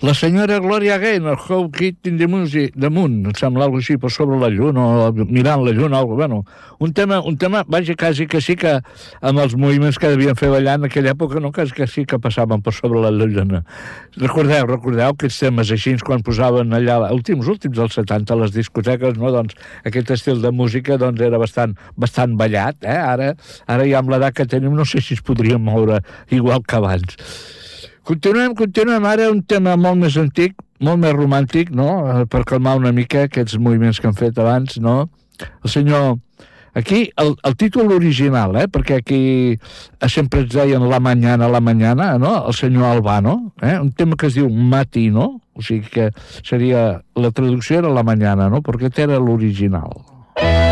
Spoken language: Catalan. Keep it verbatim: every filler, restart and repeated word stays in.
La senyora Gloria Gaynor, How Kid in the, Music, the Moon, em sembla alguna així, per sobre la lluna, o mirant la lluna, algo, bueno, un tema, un tema, vaja, quasi que sí que amb els moviments que devien fer ballar en aquella època, no, quasi que sí que passaven per sobre la lluna. Recordeu, recordeu aquests temes així, quan posaven allà, últims, últims dels setanta, a les discoteques, no, doncs, aquest estil de música, doncs, era bastant, bastant ballat, eh, ara, ara ja amb l'edat que tenim, no sé si es podríem moure igual que abans. Continuem, continuem, ara un tema molt més antic, molt més romàntic, no?, per calmar una mica aquests moviments que han fet abans, no? El senyor... Aquí, el, el títol original, eh?, perquè aquí sempre ens deien La Mañana, La Mañana, no?, el senyor Albano, eh?, un tema que es diu Matino, o sigui que seria... La traducció era La Mañana, no?, perquè aquest era l'original.